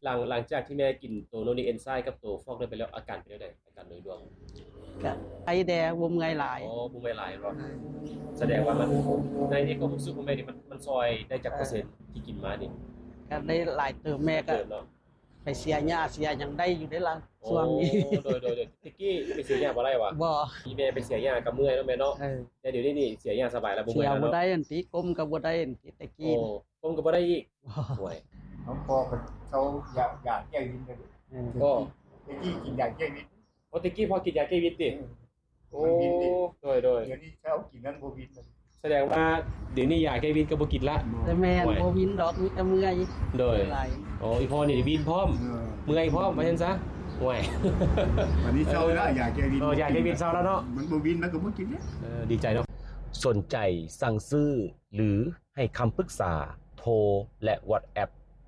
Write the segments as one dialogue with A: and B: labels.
A: หลังจากที่แม่กินตัวโนนีเอนไซม์กับตัวฟอกได้ไปแล้วอาการเป็นยังไงอาการโดยรวม
B: ก็ไอแดงบ่เมื่อยหลาย
A: บ่ไม่หลายเนาะแสดงว่ามันในที่ความรู้สึกของแม่นี่มันซอยได้จากเปอร์เซ็นต์ที่กินมานี่
B: ก็ได้หลายเติมแม่ก็ไปเสียหญ้าเสียหยังได้อยู่ได้ล่ะช่วงนี้
A: โดยตะกี้ไปเสียหญ้าบ่ได้วะ
B: บ่
A: อีแม่ไปเสียหญ้าก็เมื่อยเนาะแม่เนาะแต่เดี๋ยวนี้เสียหญ้าสบายแล้วบ่เมื่อยแล้วเนาะ
B: เสียบ่ได้อันติก้มก็บ่ได้อันติตะกี้
A: ก้มก็บ่ได้อีกห่วย
C: เขาพอเขาอยากแก้วินกัน
A: ก็
C: ตะกี้กินยาแก้วิน
A: ตะกี้พอกินยาแก้วินติโอ้โดย
C: เดี๋ยวนี้เขากินนั้นบ่วิน
A: แสดงว่าเดี๋ยวนี้ยาแก้วินก็บ่กินละ
B: แต่แม่นบ่วินดอกมีแต่เมื่อย
A: โดยอีพ่อนี่วินพร้อมเมื่อยพร้อมว่าซั่นซะห่วย
C: วันนี้เช้าแล้วยาแก้วิน
A: ยาแก้วินเช้าแล้วเนาะ
C: มันบ่วินมันก็บ่กินเนี่ย
A: ดีใจเนาะสนใจสั่งซื้อหรือให้คำปรึกษาโทรและ WhatsApp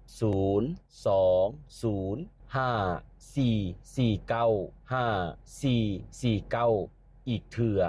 A: 02054495449อีกเทื่อ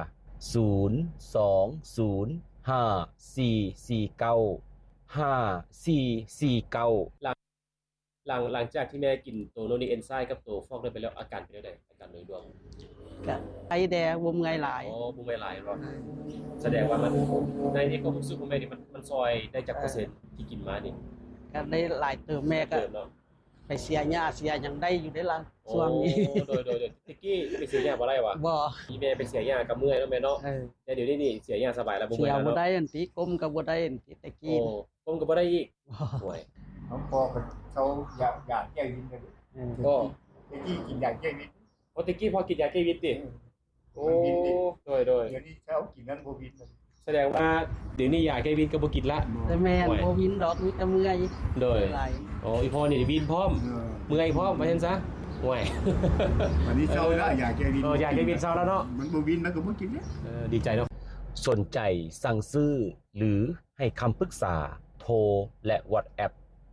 A: 02054495449หลังจากที่แม่กินตัวโนนีเอนไซม์กับตัวฟอกได้ไปแล้วอาการเป็นยังไงอาการโดยรวม
B: ก็ไอแดงบ่เมื่อยหลาย
A: บ่เมื่อยหลายเนาะแสดงว่ามันในที่ความรู้สึกของแม่นี่มันซอยได้จากเปอร์เซ็นต์ที่กินมานี่
B: ก็ได้หลายเติมแม่ก็ไปเสียหญ้าเสียหยังได้อยู่ได้ล่ะช่วงนี้
A: โดยตะกี้ไปเสียหญ้าบ่ได้วะ
B: บ่
A: อีแม่ไปเสียหญ้าก็เมื่อยเนาะแม่เนาะแต่เดี๋ยวนี้เสียหญ้าสบายแล้วบ่เมื่อยแล้ว
B: เสียบ่ได้อันติก้มก็บ่ได้อันติตะกี้
A: ก้มก็บ่ได้อีกห่วย
C: เขาพอเขาอยากแก้วินกันก็ตะกี้กินยาแก้วิน
A: ตะกี้พอกินยาแก้วินติโอ้โดย
C: เดี๋ยวนี้เขากินนั้นบ่วิน
A: แสดงว่าเดี๋ยวนี้ยาแก้วินก็บ่กินละ
B: แต่แม่นบ่วินดอกมีแต่เมื่อย
A: โดยอีพ่อนี่วินพร้อมเมื่อยพร้อมว่าซั่นซะห่วย
C: วันนี้เช้าแล้วยาแก้วิน
A: ยาแก้วินเช้าแล้วเนาะ
C: มันบ่วินมันก็บ่กินเนี่ย
A: ดีใจเนาะสนใจสั่งซื้อหรือให้คำปรึกษาโทรและ WhatsApp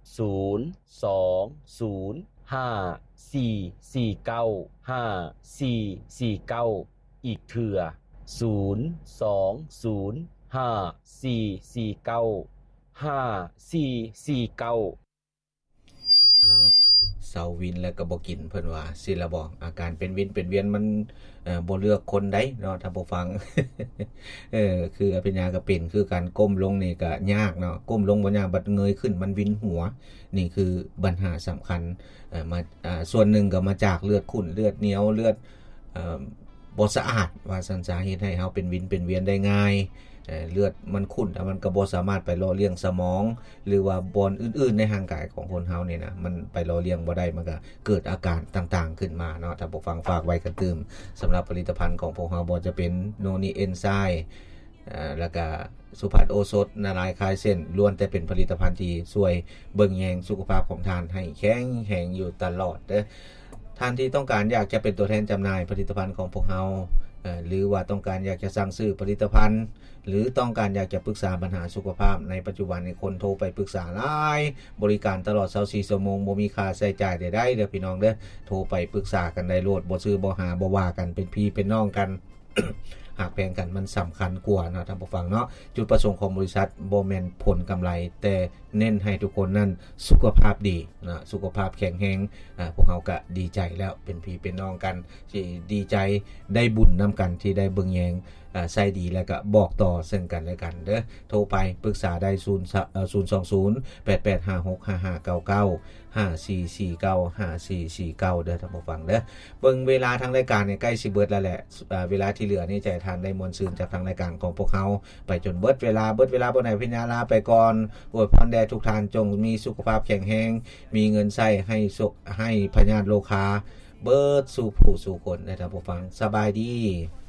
A: 02054495449อีกเทื่อ02054495449เซาวินแล้วก็บ่กินเพิ่นว่าสิละบ่อาการเป็นวินเป็นเวียนมันบ่เลือกคนใดเนาะถ้าบ่ฟัง คืออภิญญาก็เป็นคือการก้มลงนี่ก็ยากเนาะก้มลงบ่ยากบัดเงยขึ้นมันวินหัวนี่คือปัญหาสำคัญมาส่วนหนึ่งก็มาจากเลือดขุ่นเลือดเหนียวเลือดบ่สะอาดว่าสันสาเหตุให้เฮาเป็นวินเป็นเวียนได้ง่ายเลือดมันขุ่นแต่มันก็บ่สามารถไปหล่อเลี้ยงสมองหรือว่าบอนอื่นๆในร่างกายของคนเฮานี่นะมันไปหล่อเลี้ยงบ่ได้มันก็เกิดอาการต่างๆขึ้นมาเนาะถ้าผู้ฟังฝากไว้กันตื่มสำหรับผลิตภัณฑ์ของพวกเฮาบ่จะเป็นโนนีเอนไซม์แล้วก็สุภัทโอสถนาลายคลายเส้นล้วนแต่เป็นผลิตภัณฑ์ที่ช่วยเบิ่งแยงสุขภาพของท่านให้แข็งแรงอยู่ตลอดเด้อท่านที่ต้องการอยากจะเป็นตัวแทนจำหน่ายผลิตภัณฑ์ของพวกเฮาหรือว่าต้องการอยากจะสั่งซื้อผลิตภัณฑ์หรือต้องการอยากจะปรึกษาปัญหาสุขภาพในปัจจุบันในคนโทรไปปรึกษาหลายบริการตลอด24ชั่วโมงบ่มีค่าใช้จ่ายใดๆเด้อพี่น้องเด้อโทรไปปรึกษากันได้โลดบ่ซื้อบ่หาบ่ว่ากันเป็นพี่เป็นน้องกัน หากแพงกันมันสำคัญกว่านะท่านผู้ฟังเนาะจุดประสงค์ของบริษัทบ่แม่นผลกำไรแต่เน้นให้ทุกคนนั้นสุขภาพดีนะสุขภาพแข็งแรงพวกเฮาก็ดีใจแล้วเป็นพี่เป็นน้องกันที่ดีใจได้บุญนำกันที่ได้เบิ่งแยงใส่ดีแล้วก็บอกต่อซึ่งกันและกันเด้อโทรไปปรึกษาได้0208856559954495449เด้อท่านผู้ฟังเด้อเบิ่งเวลาทางรายการเนี่ยใกล้สิเบิดแล้วแหละเวลาที่เหลือนี่จะทานได้มวลซื่นจากทางรายการของพวกเฮาไปจนเบิดเวลาบ่ไหนพิญญาลาไปก่อนอวยพรแด่ทุกท่านจงมีสุขภาพแข็งแรงมีเงินใช้ให้สุขให้พญาโลคาเบิดสู่ผู้สู่คนนะท่านผู้ฟังสบายดี